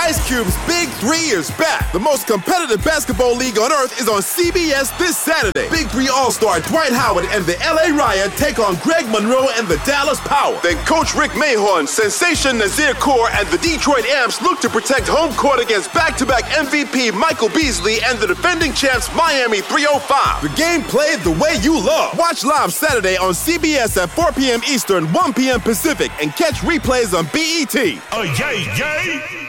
Ice Cube's Big 3 is back. The most competitive basketball league on earth is on CBS this Saturday. Big 3 All-Star Dwight Howard and the LA Riot take on Greg Monroe and the Dallas Power. Then Coach Rick Mahorn, Sensation Nazir Kaur, and the Detroit Amps look to protect home court against back-to-back MVP Michael Beasley and the defending champs Miami 305. The game played the way you love. Watch live Saturday on CBS at 4 p.m. Eastern, 1 p.m. Pacific, and catch replays on BET. Oh, yay, yay!